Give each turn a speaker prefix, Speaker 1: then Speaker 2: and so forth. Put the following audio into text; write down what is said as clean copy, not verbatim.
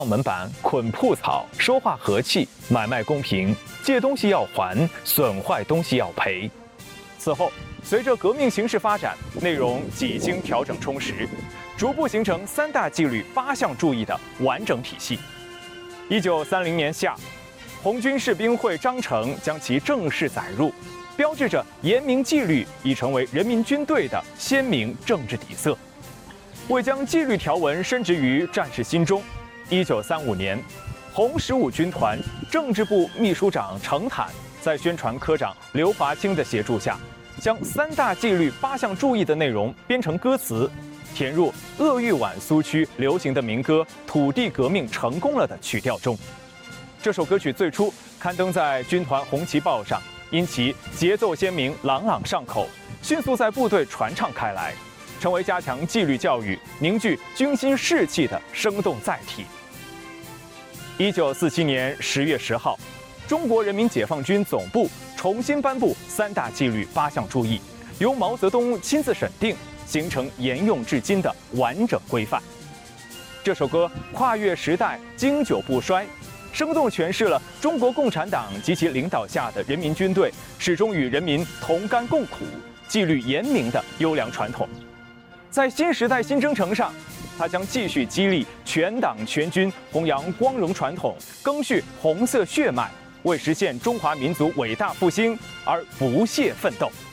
Speaker 1: 门板、捆铺草，说话和气，买卖公平，借东西要还，损坏东西要赔。此后，随着革命形势发展，内容几经调整充实，逐步形成3大纪律8项注意的完整体系。1930年夏，红军士兵会章程将其正式载入，标志着严明纪律已成为人民军队的鲜明政治底色。为将纪律条文深植于战士心中，1935年，红15军团政治部秘书长程坦在宣传科长刘华清的协助下，将3大纪律8项注意的内容编成歌词，填入鄂豫皖苏区流行的民歌《土地革命成功了》的曲调中。这首歌曲最初刊登在军团红旗报上，因其节奏鲜明、朗朗上口，迅速在部队传唱开来，成为加强纪律教育、凝聚军心士气的生动载体。1947年10月10号，中国人民解放军总部重新颁布3大纪律8项注意，由毛泽东亲自审定，形成沿用至今的完整规范。这首歌跨越时代，经久不衰，生动诠释了中国共产党及其领导下的人民军队始终与人民同甘共苦、纪律严明的优良传统。在新时代新征程上，它将继续激励全党全军弘扬光荣传统，赓续红色血脉，为实现中华民族伟大复兴而不懈奋斗。